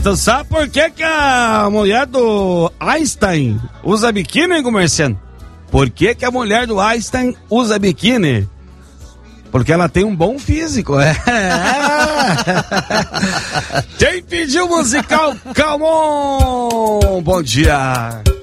tu sabe por que a mulher do Einstein usa biquíni, comerciante? Por que a mulher do Einstein usa biquíni? Porque ela tem um bom físico, Quem pediu musical? Calmon! Bom dia!